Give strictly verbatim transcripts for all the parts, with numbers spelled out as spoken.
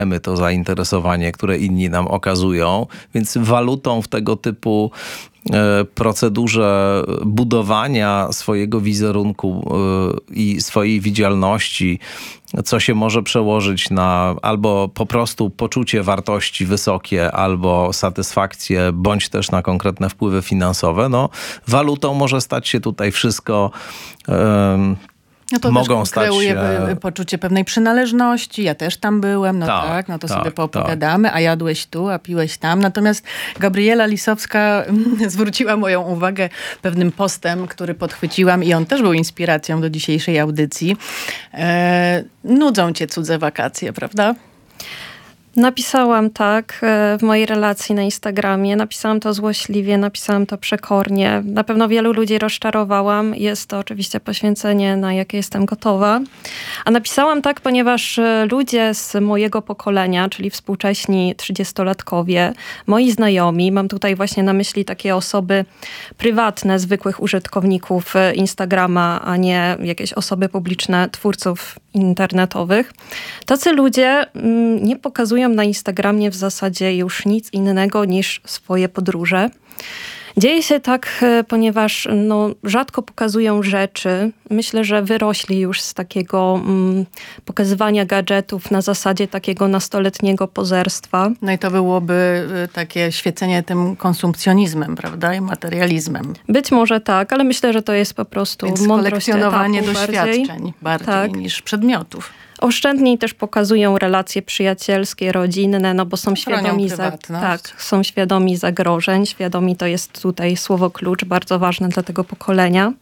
to zainteresowanie, które inni nam okazują, więc walutą w tego typu procedurze budowania swojego wizerunku i swojej widzialności, co się może przełożyć na albo po prostu poczucie wartości wysokie, albo satysfakcję, bądź też na konkretne wpływy finansowe, no walutą może stać się tutaj wszystko. Um, No to mogą też stać kreuje się... poczucie pewnej przynależności. Ja też tam byłem, no tak, tak no to tak, sobie poopowiadamy, tak. A jadłeś tu, a piłeś tam. Natomiast Gabriela Lisowska zwróciła moją uwagę pewnym postem, który podchwyciłam i on też był inspiracją do dzisiejszej audycji. E, nudzą cię cudze wakacje, prawda? Napisałam tak w mojej relacji na Instagramie. Napisałam to złośliwie, napisałam to przekornie. Na pewno wielu ludzi rozczarowałam. Jest to oczywiście poświęcenie, na jakie jestem gotowa. A napisałam tak, ponieważ ludzie z mojego pokolenia, czyli współcześni trzydziestolatkowie, moi znajomi, mam tutaj właśnie na myśli takie osoby prywatne, zwykłych użytkowników Instagrama, a nie jakieś osoby publiczne, twórców internetowych. Tacy ludzie nie pokazują na Instagramie w zasadzie już nic innego niż swoje podróże. Dzieje się tak, ponieważ no, rzadko pokazują rzeczy. Myślę, że wyrośli już z takiego mm, pokazywania gadżetów na zasadzie takiego nastoletniego pozerstwa. No i to byłoby takie świecenie tym konsumpcjonizmem, prawda? I materializmem. Być może tak, ale myślę, że to jest po prostu Więc mądrość kolekcjonowanie etapu doświadczeń bardziej, bardziej tak. niż przedmiotów. Oszczędniej też pokazują relacje przyjacielskie, rodzinne, no bo są świadomi, za, tak, są świadomi zagrożeń. Świadomi to jest tutaj słowo klucz, bardzo ważne dla tego pokolenia.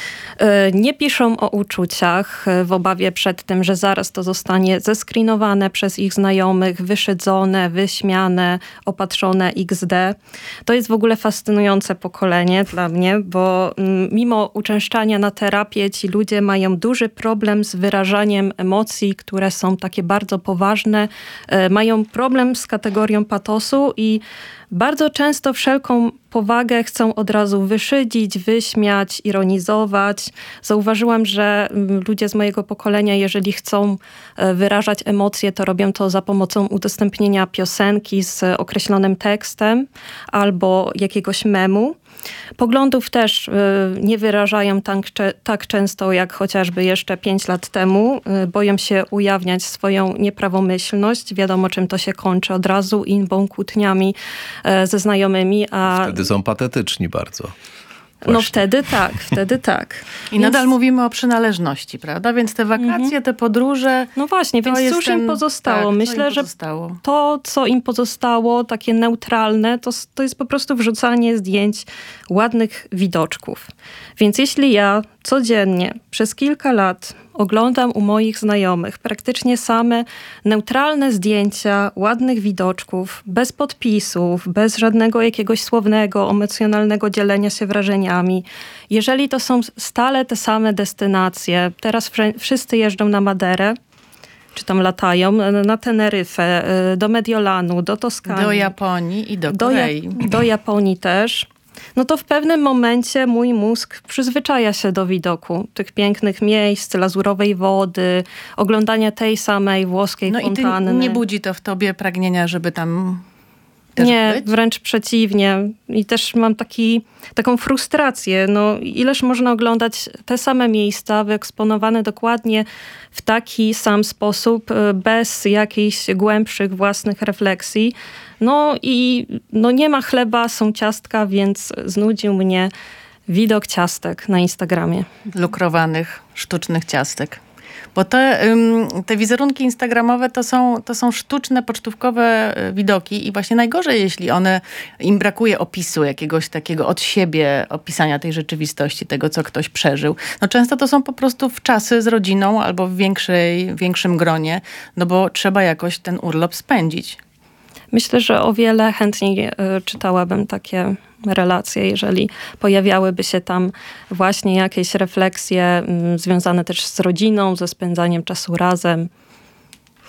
Nie piszą o uczuciach w obawie przed tym, że zaraz to zostanie zeskrinowane przez ich znajomych, wyszydzone, wyśmiane, opatrzone iks de. To jest w ogóle fascynujące pokolenie dla mnie, bo mimo uczęszczania na terapię ci ludzie mają duży problem z wyrażaniem emocji, które są takie bardzo poważne. Mają problem z kategorią patosu i bardzo często wszelką powagę chcą od razu wyszydzić, wyśmiać, ironizować. Zauważyłam, że ludzie z mojego pokolenia, jeżeli chcą wyrażać emocje, to robią to za pomocą udostępnienia piosenki z określonym tekstem albo jakiegoś memu. Poglądów też y, nie wyrażają tak, tak często jak chociażby jeszcze pięć lat temu. Y, boją się ujawniać swoją nieprawomyślność. Wiadomo, czym to się kończy od razu, inbą, kłótniami y, ze znajomymi. A... Wtedy są patetyczni bardzo. Właśnie. No wtedy tak, wtedy tak. I więc... nadal mówimy o przynależności, prawda? Więc te wakacje, mhm. te podróże... No właśnie, więc cóż ten... im pozostało? Tak, Myślę, im pozostało? że to, co im pozostało, takie neutralne, to, to jest po prostu wrzucanie zdjęć ładnych widoczków. Więc jeśli ja codziennie przez kilka lat oglądam u moich znajomych praktycznie same neutralne zdjęcia ładnych widoczków, bez podpisów, bez żadnego jakiegoś słownego, emocjonalnego dzielenia się wrażeniami. Jeżeli to są stale te same destynacje, teraz wszyscy jeżdżą na Maderę, czy tam latają, na Teneryfę, do Mediolanu, do Toskanii. Do Japonii i do Korei. Do, ja- do Japonii też. No to w pewnym momencie mój mózg przyzwyczaja się do widoku tych pięknych miejsc, lazurowej wody, oglądania tej samej włoskiej no fontanny. No i ty nie budzi to w tobie pragnienia, żeby tam też Nie, być? Wręcz przeciwnie. I też mam taki, taką frustrację. No, ileż można oglądać te same miejsca wyeksponowane dokładnie w taki sam sposób, bez jakichś głębszych własnych refleksji. No i no nie ma chleba, są ciastka, więc znudził mnie widok ciastek na Instagramie. Lukrowanych, sztucznych ciastek. Bo te, te wizerunki instagramowe to są, to są sztuczne, pocztówkowe widoki i właśnie najgorzej, jeśli one, im brakuje opisu jakiegoś takiego od siebie, opisania tej rzeczywistości, tego, co ktoś przeżył. No często to są po prostu wczasy z rodziną albo w większej, większym gronie, no bo trzeba jakoś ten urlop spędzić. Myślę, że o wiele chętniej y, czytałabym takie relacje, jeżeli pojawiałyby się tam właśnie jakieś refleksje y, związane też z rodziną, ze spędzaniem czasu razem.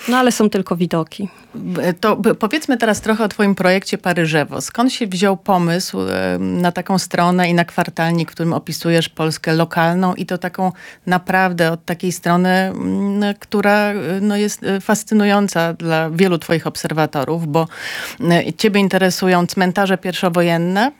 No ale są tylko widoki. To powiedzmy teraz trochę o twoim projekcie Paryżewo. Skąd się wziął pomysł na taką stronę i na kwartalnik, w którym opisujesz Polskę lokalną i to taką naprawdę od takiej strony, która no, jest fascynująca dla wielu twoich obserwatorów, bo ciebie interesują cmentarze pierwszowojenne,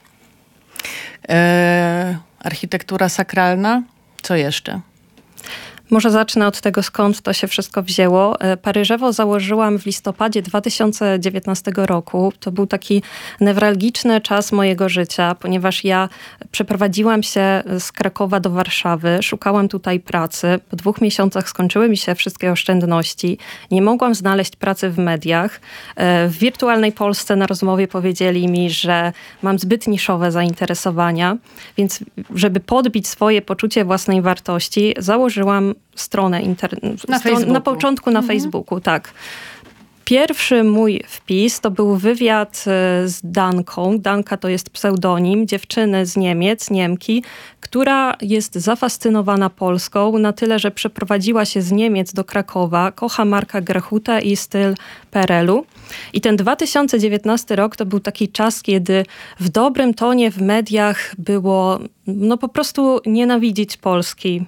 e, architektura sakralna, co jeszcze? Może zacznę od tego, skąd to się wszystko wzięło. Paryżewo założyłam w listopadzie dwa tysiące dziewiętnastego roku. To był taki newralgiczny czas mojego życia, ponieważ ja przeprowadziłam się z Krakowa do Warszawy, szukałam tutaj pracy. Po dwóch miesiącach skończyły mi się wszystkie oszczędności. Nie mogłam znaleźć pracy w mediach. W wirtualnej Polsce na rozmowie powiedzieli mi, że mam zbyt niszowe zainteresowania, więc żeby podbić swoje poczucie własnej wartości, założyłam stronę internetową. Na, stron- na początku na mhm. Facebooku, tak. Pierwszy mój wpis to był wywiad z Danką. Danka to jest pseudonim dziewczyny z Niemiec, Niemki, która jest zafascynowana Polską na tyle, że przeprowadziła się z Niemiec do Krakowa, kocha Marka Grechuta i styl P R L-u. I ten dwa tysiące dziewiętnasty rok to był taki czas, kiedy w dobrym tonie w mediach było no po prostu nienawidzić Polski.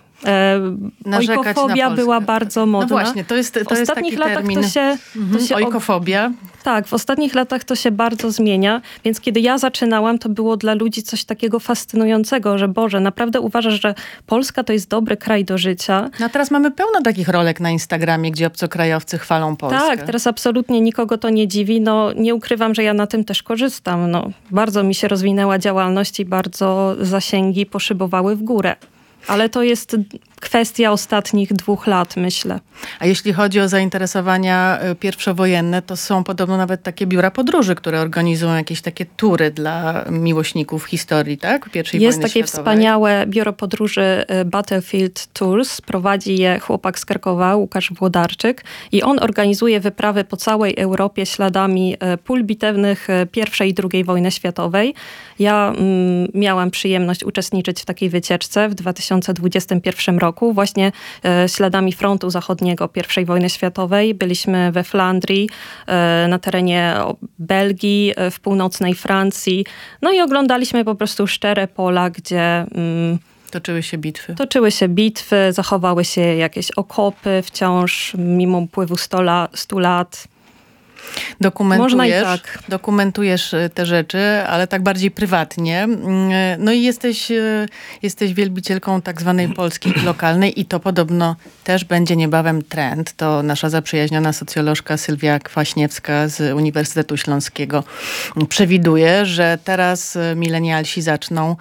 E, ojkofobia była bardzo modna. No właśnie, to jest, to w jest ostatnich taki latach termin. to się, mhm. to się Ojkofobia. Tak, w ostatnich latach to się bardzo zmienia, więc kiedy ja zaczynałam, to było dla ludzi coś takiego fascynującego, że Boże, naprawdę uważasz, że Polska to jest dobry kraj do życia. No a teraz mamy pełno takich rolek na Instagramie, gdzie obcokrajowcy chwalą Polskę. Tak, teraz absolutnie nikogo to nie dziwi. No nie ukrywam, że ja na tym też korzystam. No, bardzo mi się rozwinęła działalność i bardzo zasięgi poszybowały w górę. Ale to jest kwestia ostatnich dwóch lat, myślę. A jeśli chodzi o zainteresowania pierwszowojenne, to są podobno nawet takie biura podróży, które organizują jakieś takie tury dla miłośników historii, tak? Pierwszej Jest wojny takie światowej. wspaniałe biuro podróży Battlefield Tours. Prowadzi je chłopak z Krakowa, Łukasz Włodarczyk. I on organizuje wyprawy po całej Europie śladami pól bitewnych pierwszej i drugiej wojny światowej. Ja mm, miałam przyjemność uczestniczyć w takiej wycieczce w dwa tysiące dwudziestym pierwszym roku. Właśnie e, śladami frontu zachodniego pierwszej wojny światowej. Byliśmy we Flandrii, e, na terenie Belgii, e, w północnej Francji. No i oglądaliśmy po prostu szczere pola, gdzie... Mm, Toczyły się bitwy. Toczyły się bitwy, zachowały się jakieś okopy wciąż, mimo upływu stu lat. Dokumentujesz, tak. dokumentujesz te rzeczy, ale tak bardziej prywatnie. No i jesteś, jesteś wielbicielką tak zwanej Polski lokalnej i to podobno też będzie niebawem trend. To nasza zaprzyjaźniona socjolożka Sylwia Kwaśniewska z Uniwersytetu Śląskiego przewiduje, że teraz milenialsi zaczną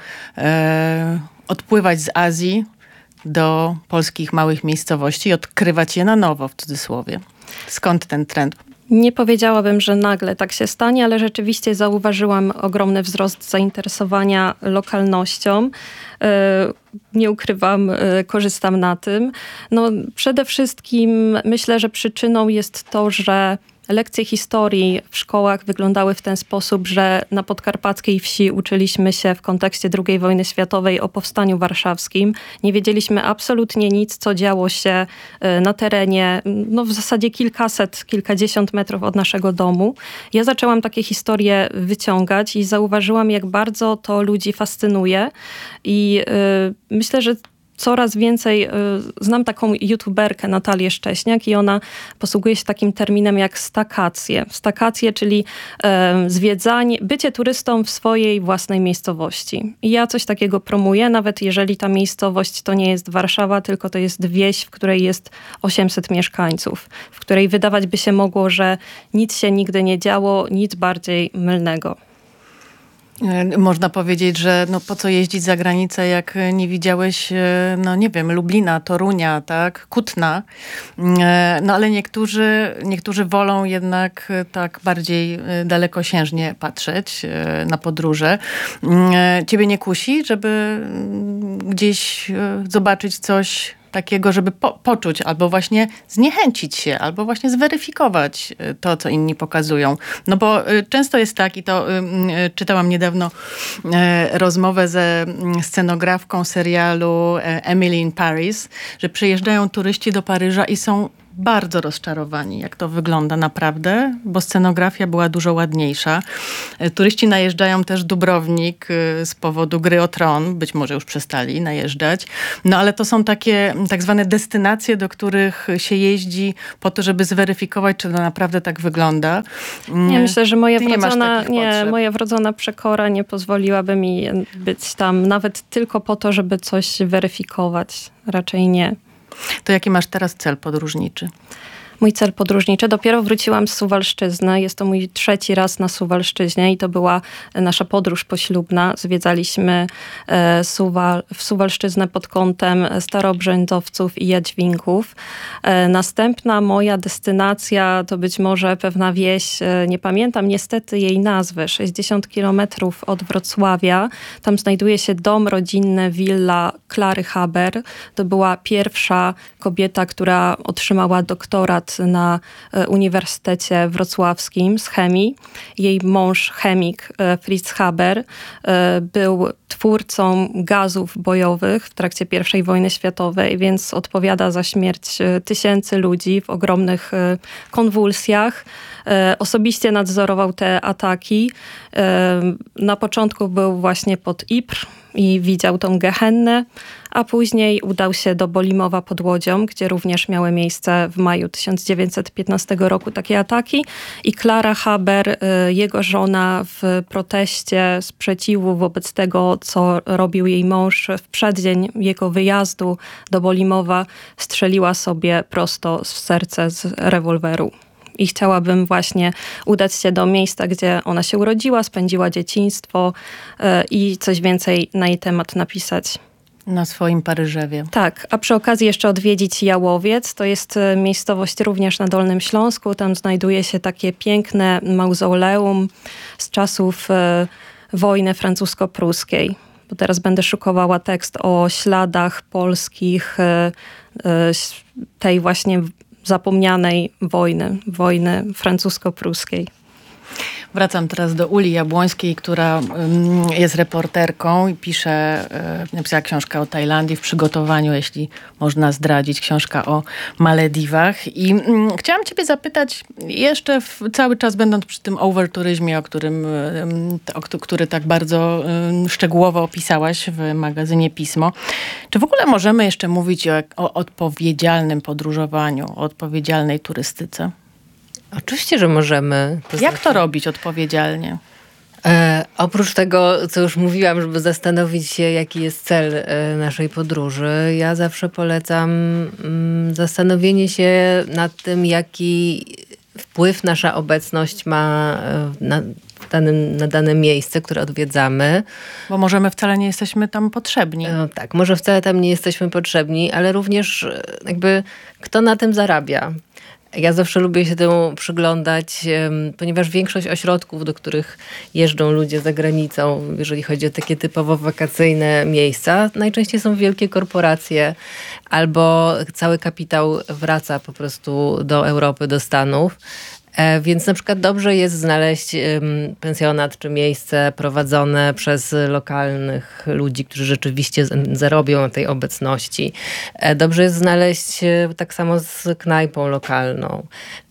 e, odpływać z Azji do polskich małych miejscowości i odkrywać je na nowo, w cudzysłowie. Skąd ten trend? Nie powiedziałabym, że nagle tak się stanie, ale rzeczywiście zauważyłam ogromny wzrost zainteresowania lokalnością. Nie ukrywam, korzystam na tym. No, przede wszystkim myślę, że przyczyną jest to, że lekcje historii w szkołach wyglądały w ten sposób, że na podkarpackiej wsi uczyliśmy się w kontekście drugiej wojny światowej o powstaniu warszawskim. Nie wiedzieliśmy absolutnie nic, co działo się na terenie, no w zasadzie kilkaset, kilkadziesiąt metrów od naszego domu. Ja zaczęłam takie historie wyciągać i zauważyłam, jak bardzo to ludzi fascynuje. I yy, myślę, że coraz więcej, y, znam taką youtuberkę Natalię Szcześniak i ona posługuje się takim terminem jak stakacje. Stakacje, czyli y, zwiedzanie, bycie turystą w swojej własnej miejscowości. I ja coś takiego promuję, nawet jeżeli ta miejscowość to nie jest Warszawa, tylko to jest wieś, w której jest osiemset mieszkańców, w której wydawać by się mogło, że nic się nigdy nie działo, nic bardziej mylnego. Można powiedzieć, że no po co jeździć za granicę, jak nie widziałeś, no nie wiem, Lublina, Torunia, tak, Kutna. No ale niektórzy, niektórzy wolą jednak tak bardziej dalekosiężnie patrzeć na podróże. Ciebie nie kusi, żeby gdzieś zobaczyć coś takiego, żeby po, poczuć, albo właśnie zniechęcić się, albo właśnie zweryfikować to, co inni pokazują. No bo y, często jest tak, i to y, y, czytałam niedawno y, rozmowę ze scenografką serialu y, Emily in Paris, że przyjeżdżają turyści do Paryża i są bardzo rozczarowani, jak to wygląda naprawdę, bo scenografia była dużo ładniejsza. Turyści najeżdżają też Dubrownik z powodu Gry o Tron. Być może już przestali najeżdżać. No ale to są takie tak zwane destynacje, do których się jeździ po to, żeby zweryfikować, czy to naprawdę tak wygląda. Nie, myślę, że moja Ty nie wrodzona, nie, moja wrodzona przekora nie pozwoliłaby mi być tam nawet tylko po to, żeby coś weryfikować. Raczej nie. To jaki masz teraz cel podróżniczy? Mój cel podróżniczy. Dopiero wróciłam z Suwalszczyzny. Jest to mój trzeci raz na Suwalszczyźnie i to była nasza podróż poślubna. Zwiedzaliśmy Suwal, w Suwalszczyznę pod kątem Starobrzędowców i Jadźwinków. Następna moja destynacja to być może pewna wieś, nie pamiętam niestety jej nazwy, sześćdziesiąt kilometrów od Wrocławia. Tam znajduje się dom rodzinny, willa Klary Haber. To była pierwsza kobieta, która otrzymała doktorat na Uniwersytecie Wrocławskim z chemii. Jej mąż chemik Fritz Haber był twórcą gazów bojowych w trakcie pierwszej wojny światowej, więc odpowiada za śmierć tysięcy ludzi w ogromnych konwulsjach. Osobiście nadzorował te ataki. Na początku był właśnie pod Ypres i widział tą gehennę, a później udał się do Bolimowa pod Łodzią, gdzie również miały miejsce w maju tysiąc dziewięćset piętnastego roku takie ataki. I Klara Haber, jego żona, w proteście sprzeciwu wobec tego, co robił jej mąż w przeddzień jego wyjazdu do Bolimowa, strzeliła sobie prosto w serce z rewolweru. I chciałabym właśnie udać się do miejsca, gdzie ona się urodziła, spędziła dzieciństwo i coś więcej na jej temat napisać. Na swoim Paryżewie. Tak, a przy okazji jeszcze odwiedzić Jałowiec. To jest miejscowość również na Dolnym Śląsku. Tam znajduje się takie piękne mauzoleum z czasów wojny francusko-pruskiej. Bo teraz będę szukowała tekst o śladach polskich tej właśnie zapomnianej wojny, wojny francusko-pruskiej. Wracam teraz do Uli Jabłońskiej, która jest reporterką i pisze, napisała książkę o Tajlandii w przygotowaniu, jeśli można zdradzić, książka o Malediwach. I chciałam ciebie zapytać, jeszcze w, cały czas będąc przy tym overturyzmie, o którym, o, który tak bardzo szczegółowo opisałaś w magazynie Pismo, czy w ogóle możemy jeszcze mówić o, o odpowiedzialnym podróżowaniu, o odpowiedzialnej turystyce? Oczywiście, że możemy. To Jak znaczy... to robić odpowiedzialnie? E, oprócz tego, co już mówiłam, żeby zastanowić się, jaki jest cel e, naszej podróży, ja zawsze polecam mm, zastanowienie się nad tym, jaki wpływ nasza obecność ma na, danym, na dane miejsce, które odwiedzamy. Bo możemy wcale nie jesteśmy tam potrzebni. No, tak, może wcale tam nie jesteśmy potrzebni, ale również jakby kto na tym zarabia. Ja zawsze lubię się temu przyglądać, ponieważ większość ośrodków, do których jeżdżą ludzie za granicą, jeżeli chodzi o takie typowo wakacyjne miejsca, najczęściej są wielkie korporacje albo cały kapitał wraca po prostu do Europy, do Stanów. Więc na przykład dobrze jest znaleźć pensjonat czy miejsce prowadzone przez lokalnych ludzi, którzy rzeczywiście zarobią na tej obecności. Dobrze jest znaleźć tak samo z knajpą lokalną.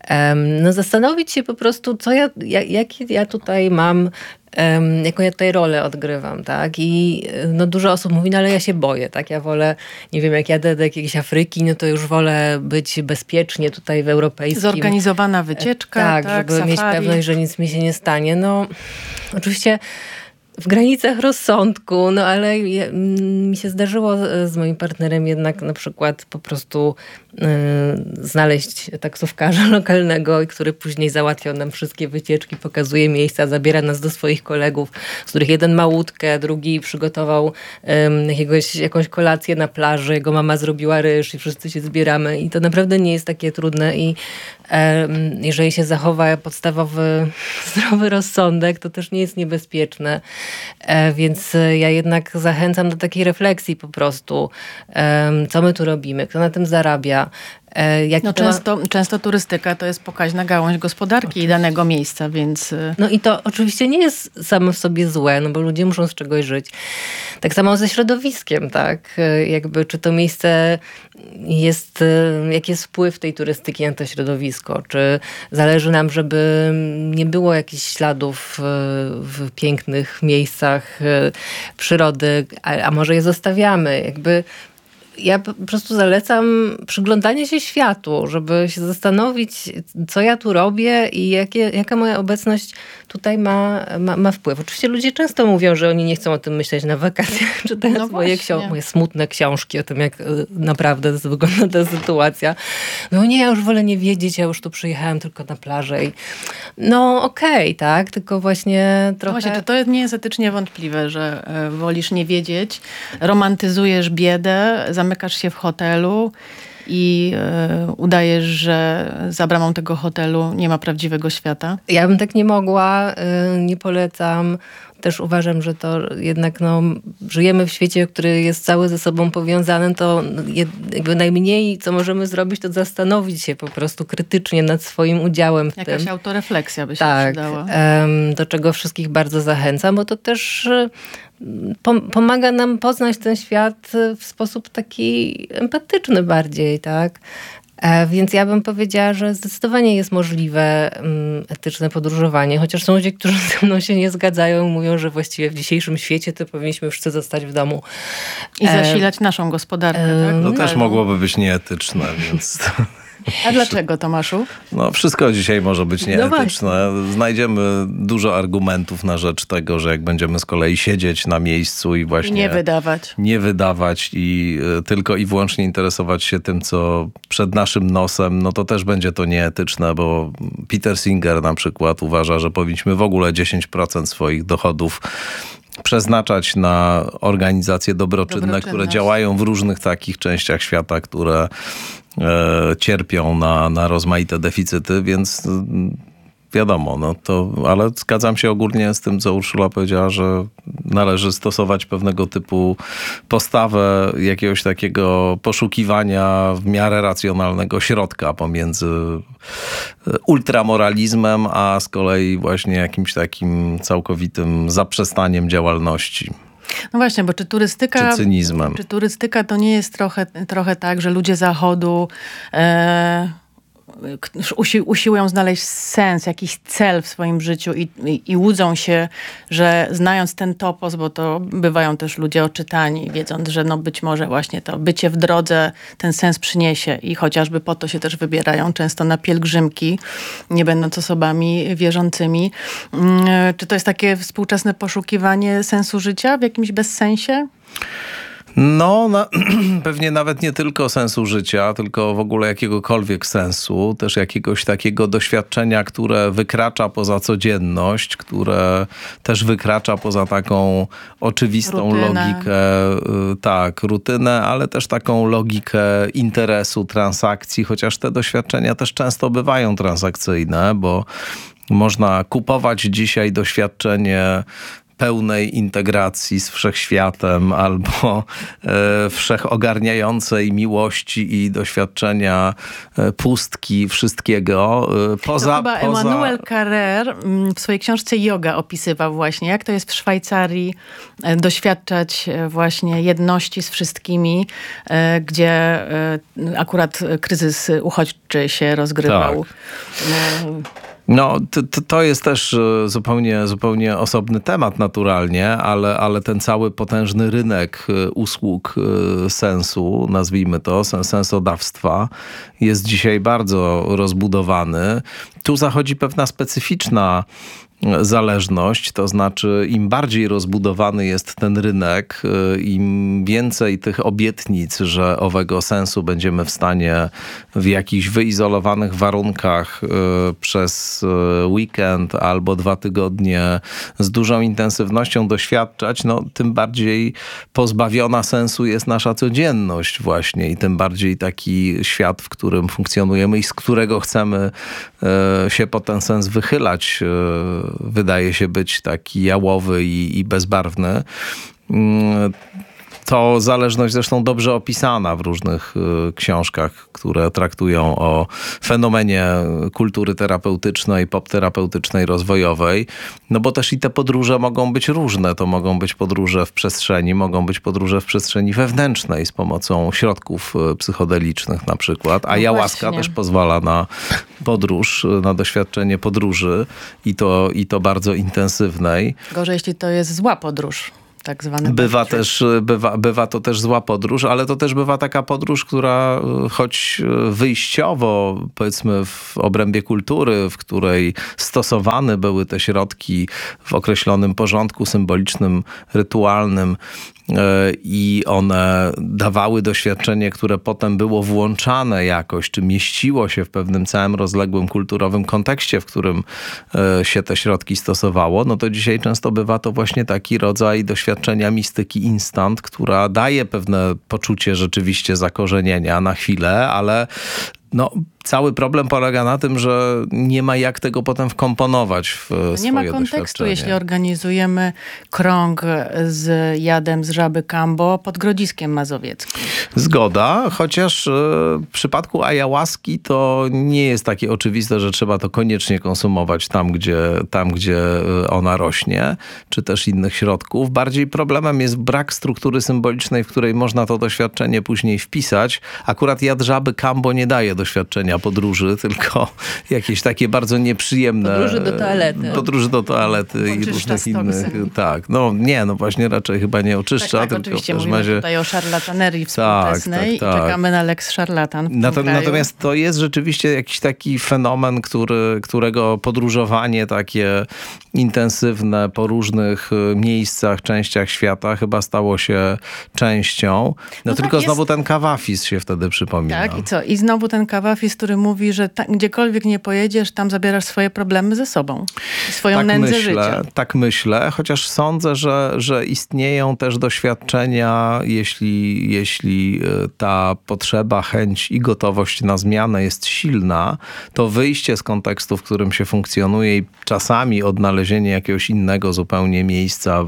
No zastanowić się po prostu, co ja, jakie ja tutaj mam, Um, jaką ja tutaj rolę odgrywam, tak? I no, dużo osób mówi, no ale ja się boję, tak? Ja wolę, nie wiem, jak jadę do jakiejś Afryki, no to już wolę być bezpiecznie tutaj w europejskim. Zorganizowana wycieczka, tak, tak żeby safari. mieć pewność, że nic mi się nie stanie. No, oczywiście w granicach rozsądku, no ale ja, mi się zdarzyło z moim partnerem jednak na przykład po prostu yy, znaleźć taksówkarza lokalnego, który później załatwiał nam wszystkie wycieczki, pokazuje miejsca, zabiera nas do swoich kolegów, z których jeden ma łódkę, drugi przygotował yy, jakiegoś, jakąś kolację na plaży, jego mama zrobiła ryż i wszyscy się zbieramy i to naprawdę nie jest takie trudne i yy, jeżeli się zachowa podstawowy zdrowy rozsądek, to też nie jest niebezpieczne. Więc ja jednak zachęcam do takiej refleksji po prostu, co my tu robimy, kto na tym zarabia, Jaki no często, ma... często turystyka to jest pokaźna gałąź gospodarki oczywiście. Danego miejsca, więc... No i to oczywiście nie jest samo w sobie złe, no bo ludzie muszą z czegoś żyć. Tak samo ze środowiskiem, tak? Jakby czy to miejsce jest, jaki jest wpływ tej turystyki na to środowisko? Czy zależy nam, żeby nie było jakichś śladów w pięknych miejscach przyrody, a, a może je zostawiamy? Jakby ja po prostu zalecam przyglądanie się światu, żeby się zastanowić, co ja tu robię i jakie, jaka moja obecność tutaj ma, ma, ma wpływ. Oczywiście ludzie często mówią, że oni nie chcą o tym myśleć na wakacjach, czytając no moje, ksio- moje smutne książki o tym, jak naprawdę wygląda ta sytuacja. No nie, ja już wolę nie wiedzieć, ja już tu przyjechałem tylko na plażę. I no okej, okay, tak, tylko właśnie trochę... No właśnie, to, to nie jest etycznie wątpliwe, że wolisz nie wiedzieć, romantyzujesz biedę, zamykasz się w hotelu i y, udajesz, że za bramą tego hotelu nie ma prawdziwego świata? Ja bym tak nie mogła, y, nie polecam. Też uważam, że to jednak no, żyjemy w świecie, który jest cały ze sobą powiązany, to jakby najmniej, co możemy zrobić, to zastanowić się po prostu krytycznie nad swoim udziałem w Jakaś tym. Jakaś autorefleksja by się tak, przydała. Um, do czego wszystkich bardzo zachęcam, bo to też pomaga nam poznać ten świat w sposób taki empatyczny bardziej, tak? Więc ja bym powiedziała, że zdecydowanie jest możliwe um, etyczne podróżowanie, chociaż są ludzie, którzy ze mną się nie zgadzają, mówią, że właściwie w dzisiejszym świecie to powinniśmy wszyscy zostać w domu. I zasilać e, naszą gospodarkę, e, tak? No Lokalną. Też mogłoby być nieetyczne, więc... A dlaczego, Tomaszu? No wszystko dzisiaj może być nieetyczne. No znajdziemy dużo argumentów na rzecz tego, że jak będziemy z kolei siedzieć na miejscu i właśnie... I nie wydawać. Nie wydawać i y, tylko i wyłącznie interesować się tym, co przed naszym nosem, no to też będzie to nieetyczne, bo Peter Singer na przykład uważa, że powinniśmy w ogóle dziesięć procent swoich dochodów przeznaczać na organizacje dobroczynne, które działają w różnych takich częściach świata, które e, cierpią na, na rozmaite deficyty, więc wiadomo, no to, ale zgadzam się ogólnie z tym, co Urszula powiedziała, że należy stosować pewnego typu postawę jakiegoś takiego poszukiwania w miarę racjonalnego środka pomiędzy ultramoralizmem, a z kolei właśnie jakimś takim całkowitym zaprzestaniem działalności. No właśnie, bo czy turystyka... Czy cynizmem. Czy turystyka to nie jest trochę, trochę tak, że ludzie Zachodu... E, Usi, usiłują znaleźć sens, jakiś cel w swoim życiu i, i, i łudzą się, że znając ten topos, bo to bywają też ludzie oczytani, wiedząc, że no być może właśnie to bycie w drodze ten sens przyniesie i chociażby po to się też wybierają często na pielgrzymki, nie będąc osobami wierzącymi. Czy to jest takie współczesne poszukiwanie sensu życia w jakimś bezsensie? No, na, pewnie nawet nie tylko sensu życia, tylko w ogóle jakiegokolwiek sensu, też jakiegoś takiego doświadczenia, które wykracza poza codzienność, które też wykracza poza taką oczywistą rutynę. logikę, tak, rutynę, ale też taką logikę interesu, transakcji, chociaż te doświadczenia też często bywają transakcyjne, bo można kupować dzisiaj doświadczenie pełnej integracji z wszechświatem albo e, wszechogarniającej miłości i doświadczenia e, pustki wszystkiego. E, poza, to chyba poza... Emmanuel Carrère w swojej książce Yoga opisywał właśnie, jak to jest w Szwajcarii e, doświadczać właśnie jedności z wszystkimi, e, gdzie e, akurat kryzys uchodźczy się rozgrywał. Tak. E, No, to, to jest też zupełnie, zupełnie osobny temat naturalnie, ale, ale ten cały potężny rynek usług sensu, nazwijmy to, sensodawstwa, jest dzisiaj bardzo rozbudowany. Tu zachodzi pewna specyficzna zależność, to znaczy im bardziej rozbudowany jest ten rynek, im więcej tych obietnic, że owego sensu będziemy w stanie w jakichś wyizolowanych warunkach przez weekend albo dwa tygodnie z dużą intensywnością doświadczać, no tym bardziej pozbawiona sensu jest nasza codzienność właśnie i tym bardziej taki świat, w którym funkcjonujemy i z którego chcemy się po ten sens wychylać, wydaje się być taki jałowy i, i bezbarwny. to zależność zresztą dobrze opisana w różnych książkach, które traktują o fenomenie kultury terapeutycznej, pop-terapeutycznej, rozwojowej. No bo też i te podróże mogą być różne. To mogą być podróże w przestrzeni, mogą być podróże w przestrzeni wewnętrznej z pomocą środków psychodelicznych na przykład. A no ayahuasca właśnie. też pozwala na podróż, na doświadczenie podróży i to, i to bardzo intensywnej. Gorzej, jeśli to jest zła podróż. Tak zwany bywa, też, bywa, bywa to też zła podróż, ale to też bywa taka podróż, która choć wyjściowo, powiedzmy w obrębie kultury, w której stosowane były te środki w określonym porządku symbolicznym, rytualnym, i one dawały doświadczenie, które potem było włączane jakoś, czy mieściło się w pewnym całym rozległym kulturowym kontekście, w którym się te środki stosowało, no to dzisiaj często bywa to właśnie taki rodzaj doświadczenia mistyki instant, która daje pewne poczucie rzeczywiście zakorzenienia na chwilę, ale no, cały problem polega na tym, że nie ma jak tego potem wkomponować w swoje Nie ma kontekstu, jeśli organizujemy krąg z jadem z żaby Kambo pod Grodziskiem Mazowieckim. Zgoda, chociaż w przypadku ayahuaski to nie jest takie oczywiste, że trzeba to koniecznie konsumować tam, gdzie, tam, gdzie ona rośnie, czy też innych środków. Bardziej problemem jest brak struktury symbolicznej, w której można to doświadczenie później wpisać. Akurat jad żaby Kambo nie daje doświadczenia podróży, tylko jakieś takie bardzo nieprzyjemne... Podróży do toalety. Podróży do toalety Oczyszcza i różnych stoksy. innych... Tak, no nie, no właśnie raczej chyba nie oczyszcza, Tak, tak, tylko oczywiście w każdym mówimy razie... tutaj o szarlatanerii współczesnej tak, tak. i czekamy na Lex Szarlatan w tym Natom- kraju. Natomiast to jest rzeczywiście jakiś taki fenomen, który, którego podróżowanie takie intensywne po różnych miejscach, częściach świata chyba stało się częścią. No, No tylko tak, jest... znowu ten kawafis się wtedy przypomina. Tak, i co? I znowu ten kawafis, który mówi, że ta, gdziekolwiek nie pojedziesz, tam zabierasz swoje problemy ze sobą. Swoją tak nędzę myślę, życia. Tak myślę, chociaż sądzę, że, że istnieją też doświadczenia, jeśli, jeśli ta potrzeba, chęć i gotowość na zmianę jest silna, to wyjście z kontekstu, w którym się funkcjonuje i czasami odnalezienie jakiegoś innego zupełnie miejsca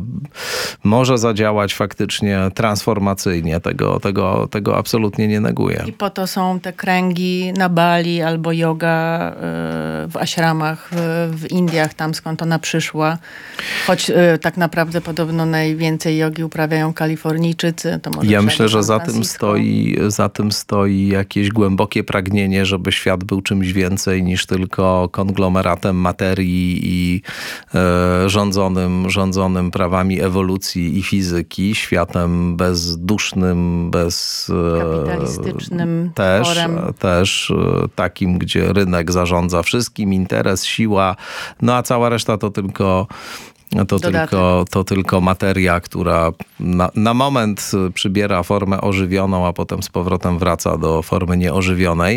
może zadziałać faktycznie transformacyjnie. Tego, tego, tego absolutnie nie neguję. I po to są te kręgi na Bali albo yoga w ashramach w, w Indiach, tam skąd ona przyszła. Choć tak naprawdę podobno najwięcej jogi uprawiają Kalifornijczycy. To może ja myślę, że za tym, Francisco. stoi, za tym stoi jakieś głębokie pragnienie, żeby świat był czymś więcej niż tylko konglomeratem materii i e, rządzonym, rządzonym prawami ewolucji i fizyki, światem bezdusznym, bez... E, kapitalistycznym też, tworem. też e, takim, gdzie rynek zarządza wszystkim, interes, siła, no a cała reszta to tylko... To tylko, to tylko materia, która na, na moment przybiera formę ożywioną, a potem z powrotem wraca do formy nieożywionej.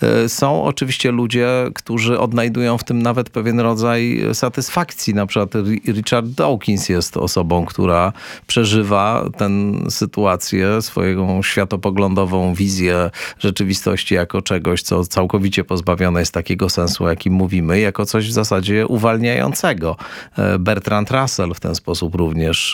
Są oczywiście ludzie, którzy odnajdują w tym nawet pewien rodzaj satysfakcji. Na przykład Richard Dawkins jest osobą, która przeżywa tę sytuację, swoją światopoglądową wizję rzeczywistości jako czegoś, co całkowicie pozbawione jest takiego sensu, o jakim mówimy, jako coś w zasadzie uwalniającego. Bertrand Russell w ten sposób również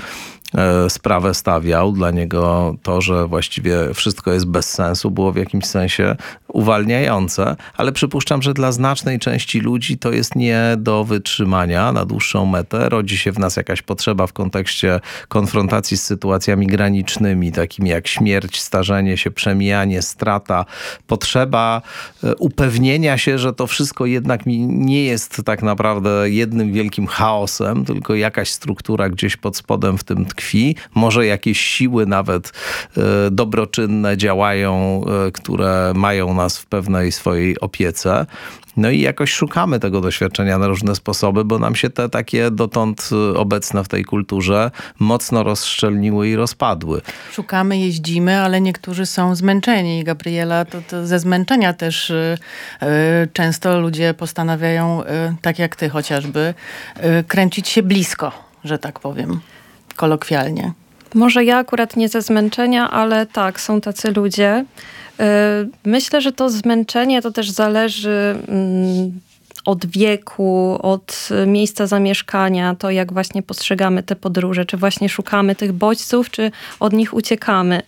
sprawę stawiał. Dla niego to, że właściwie wszystko jest bez sensu, było w jakimś sensie uwalniające, ale przypuszczam, że dla znacznej części ludzi to jest nie do wytrzymania na dłuższą metę. Rodzi się w nas jakaś potrzeba w kontekście konfrontacji z sytuacjami granicznymi, takimi jak śmierć, starzenie się, przemijanie, strata. Potrzeba upewnienia się, że to wszystko jednak nie jest tak naprawdę jednym wielkim chaosem, tylko jakaś struktura gdzieś pod spodem w tym tkwi. Może jakieś siły nawet e, dobroczynne działają, e, które mają nas w pewnej swojej opiece. No i jakoś szukamy tego doświadczenia na różne sposoby, bo nam się te takie dotąd obecne w tej kulturze mocno rozszczelniły i rozpadły. Szukamy, jeździmy, ale niektórzy są zmęczeni. Gabriela, to, to ze zmęczenia też y, y, często ludzie postanawiają, y, tak jak ty chociażby, y, kręcić się blisko, że tak powiem, kolokwialnie. Może ja akurat nie ze zmęczenia, ale tak, są tacy ludzie. Myślę, że to zmęczenie to też zależy od wieku, od miejsca zamieszkania, to jak właśnie postrzegamy te podróże, czy właśnie szukamy tych bodźców, czy od nich uciekamy.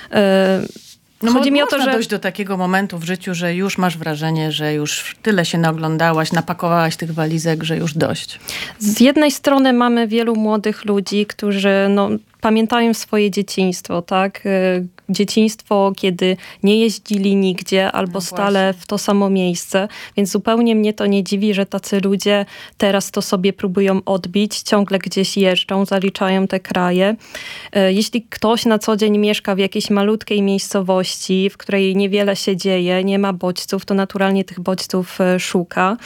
No Chodzi mi o to, że dojść do takiego momentu w życiu, że już masz wrażenie, że już tyle się naoglądałaś, napakowałaś tych walizek, że już dość. Z jednej strony mamy wielu młodych ludzi, którzy no, pamiętają swoje dzieciństwo, tak? Dzieciństwo, kiedy nie jeździli nigdzie albo no stale w to samo miejsce, więc zupełnie mnie to nie dziwi, że tacy ludzie teraz to sobie próbują odbić, ciągle gdzieś jeżdżą, zaliczają te kraje. Jeśli ktoś na co dzień mieszka w jakiejś malutkiej miejscowości, w której niewiele się dzieje, nie ma bodźców, to naturalnie tych bodźców szuka.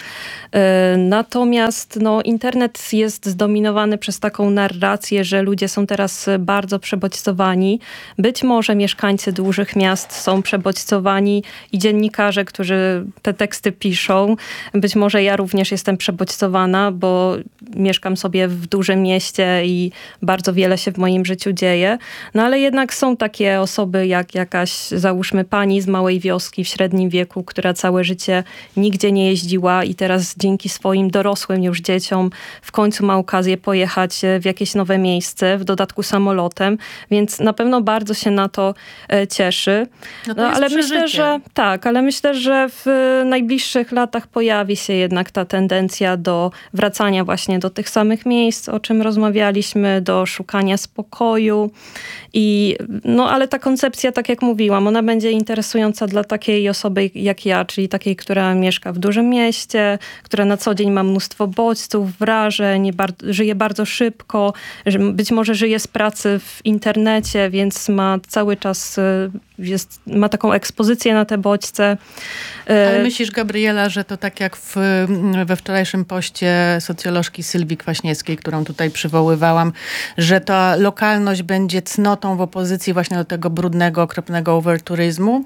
Natomiast no, internet jest zdominowany przez taką narrację, że ludzie są teraz bardzo przebodźcowani. Być może mieszkańcy dużych miast są przebodźcowani i dziennikarze, którzy te teksty piszą. Być może ja również jestem przebodźcowana, bo mieszkam sobie w dużym mieście i bardzo wiele się w moim życiu dzieje. No ale jednak są takie osoby jak jakaś, załóżmy, pani z małej wioski w średnim wieku, która całe życie nigdzie nie jeździła i teraz dzięki swoim dorosłym już dzieciom w końcu ma okazję pojechać w jakieś nowe miejsce, w dodatku samolotem, więc na pewno bardzo się na to cieszy. No to no, ale przeżycie. myślę, że tak, ale myślę, że w najbliższych latach pojawi się jednak ta tendencja do wracania właśnie do tych samych miejsc, o czym rozmawialiśmy, do szukania spokoju. I, no ale ta koncepcja, tak jak mówiłam, ona będzie interesująca dla takiej osoby jak ja, czyli takiej, która mieszka w dużym mieście, która na co dzień ma mnóstwo bodźców, wrażeń, bar- żyje bardzo szybko, być może żyje z pracy w internecie, więc ma cały czas, jest, ma taką ekspozycję na te bodźce. Ale myślisz, Gabriela, że to tak jak w, we wczorajszym poście socjolożki Sylwii Kwaśniewskiej, którą tutaj przywoływałam, że ta lokalność będzie cnotą w opozycji właśnie do tego brudnego, okropnego overturyzmu?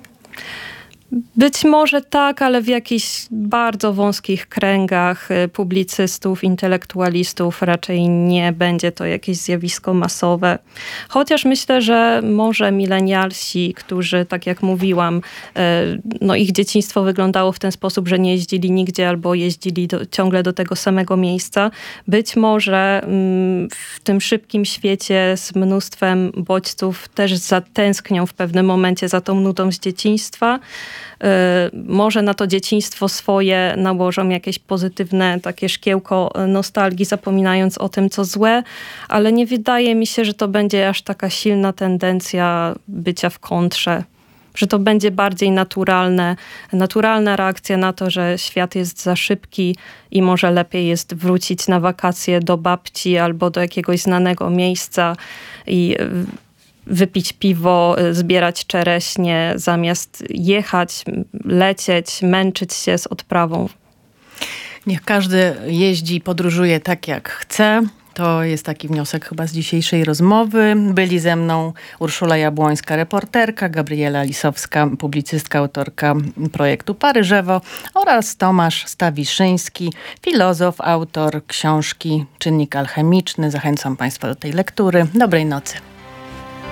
Być może tak, ale w jakichś bardzo wąskich kręgach publicystów, intelektualistów raczej nie będzie to jakieś zjawisko masowe. Chociaż myślę, że może milenialsi, którzy, tak jak mówiłam, no ich dzieciństwo wyglądało w ten sposób, że nie jeździli nigdzie albo jeździli do, ciągle do tego samego miejsca. Być może w tym szybkim świecie z mnóstwem bodźców też zatęsknią w pewnym momencie za tą nudą z dzieciństwa. Może na to dzieciństwo swoje nałożą jakieś pozytywne takie szkiełko nostalgii, zapominając o tym, co złe, ale nie wydaje mi się, że to będzie aż taka silna tendencja bycia w kontrze. Że to będzie bardziej naturalne, naturalna reakcja na to, że świat jest za szybki i może lepiej jest wrócić na wakacje do babci albo do jakiegoś znanego miejsca i wypić piwo, zbierać czereśnie, zamiast jechać, lecieć, męczyć się z odprawą. Niech każdy jeździ, podróżuje tak jak chce. To jest taki wniosek chyba z dzisiejszej rozmowy. Byli ze mną Urszula Jabłońska, reporterka, Gabriela Lisowska, publicystka, autorka projektu Paryżewo oraz Tomasz Stawiszyński, filozof, autor książki Czynnik alchemiczny. Zachęcam Państwa do tej lektury. Dobrej nocy.